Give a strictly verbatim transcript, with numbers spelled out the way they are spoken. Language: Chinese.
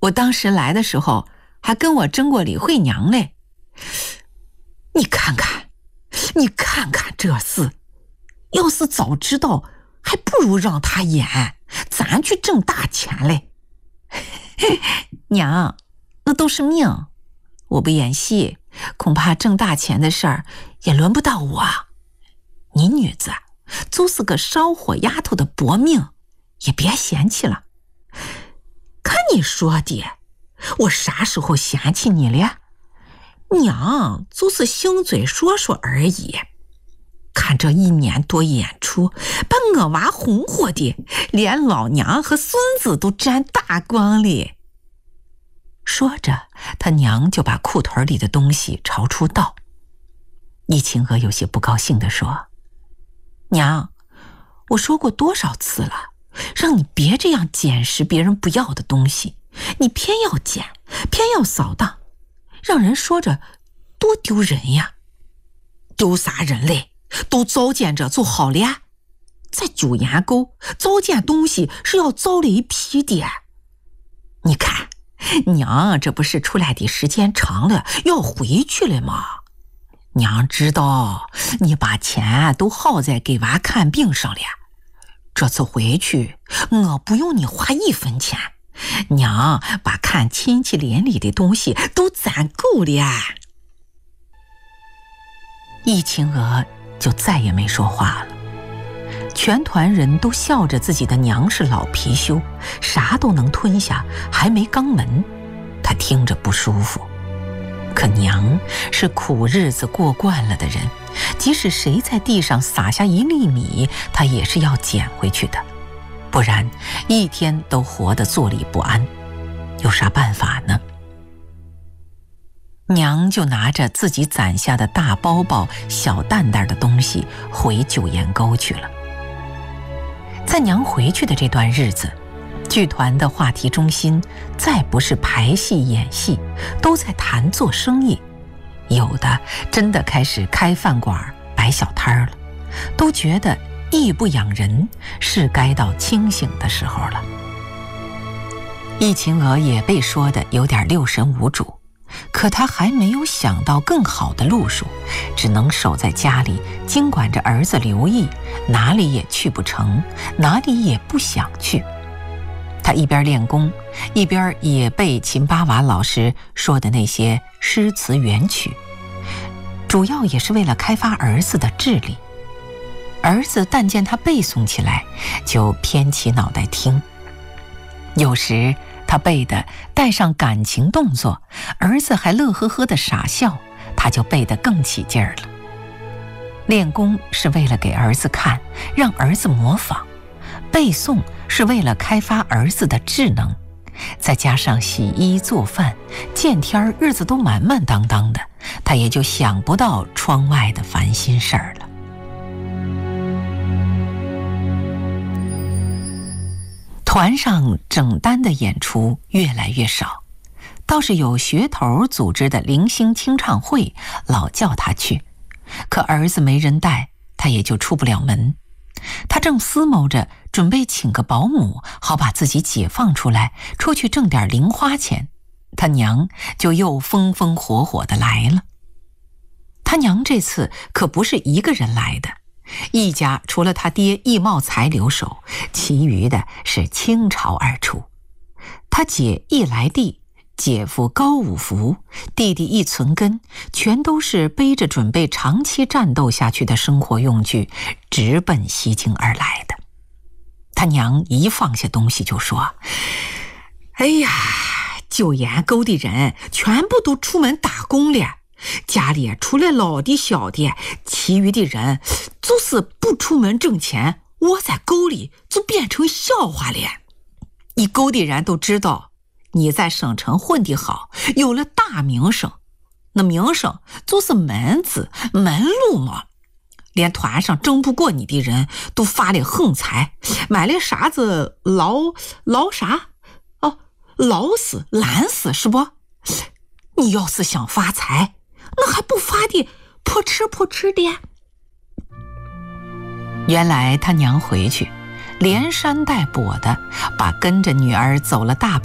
我当时来的时候还跟我争过李慧娘嘞。你看看，你看看这事，要是早知道，还不如让他演，咱去挣大钱嘞。娘，那都是命，我不演戏，恐怕挣大钱的事儿也轮不到我。你女子就是个烧火丫头的薄命，也别嫌弃了。看你说的，我啥时候嫌弃你了？娘就是兴嘴说说而已。看这一年多演出，把我娃红火的，连老娘和孙子都沾大光了。说着，他娘就把裤腿里的东西朝出倒。易晴娥有些不高兴地说：娘，我说过多少次了，让你别这样捡拾别人不要的东西，你偏要捡，偏要扫荡，让人说着多丢人呀。丢啥人嘞？都糟践着就好了。在九岩沟糟践东西是要遭雷劈的。你看娘这不是出来的时间长了要回去了吗？娘知道你把钱都耗在给娃看病上了，这次回去我不用你花一分钱，娘把看亲戚邻里的东西都攒够了。易晴娥就再也没说话了。全团人都笑着自己的娘是老貔貅，啥都能吞下，还没肛门。她听着不舒服。可娘是苦日子过惯了的人，即使谁在地上撒下一粒米，她也是要捡回去的，不然一天都活得坐立不安。有啥办法呢？娘就拿着自己攒下的大包包、小担担的东西回九岩沟去了。在娘回去的这段日子，剧团的话题中心再不是排戏演戏，都在谈做生意，有的真的开始开饭馆摆小摊了，都觉得艺不养人，是该到清醒的时候了。易晴娥也被说得有点六神无主，可她还没有想到更好的路数，只能守在家里，经管着儿子刘毅，哪里也去不成，哪里也不想去。她一边练功，一边也背秦八娃老师说的那些诗词元曲，主要也是为了开发儿子的智力。儿子但见他背诵起来，就偏起脑袋听。有时他背的带上感情动作，儿子还乐呵呵的傻笑，他就背得更起劲儿了。练功是为了给儿子看，让儿子模仿；背诵是为了开发儿子的智能。再加上洗衣做饭，见天日子都满满当当的，他也就想不到窗外的烦心事儿了。团上整单的演出越来越少，倒是有学头组织的零星清唱会老叫他去，可儿子没人带，他也就出不了门。他正思谋着准备请个保姆，好把自己解放出来，出去挣点零花钱，他娘就又风风火火的来了。他娘这次可不是一个人来的，一家除了他爹易茂才留守，其余的是倾巢而出。他姐易来娣、姐夫高五福、弟弟易存根，全都是背着准备长期战斗下去的生活用具，直奔西京而来的。他娘一放下东西就说：哎呀，九岩沟的人全部都出门打工了，家里除了老的小的，其余的人就是不出门挣钱，窝在沟里就变成笑话了。一沟的人都知道你在省城混得好，有了大名声，那名声就是门子门路嘛。连团上争不过你的人都发了横财，买了啥子劳劳啥哦，劳死懒死是不？你要是想发财，那还不发的破吃破吃的。原来他娘回去连山带跛的把跟着女儿走了大